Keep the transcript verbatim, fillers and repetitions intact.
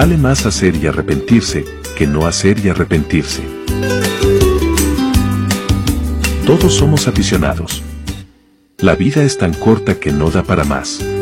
Vale más hacer y arrepentirse, que no hacer y arrepentirse. Todos somos aficionados. La vida es tan corta que no da para más.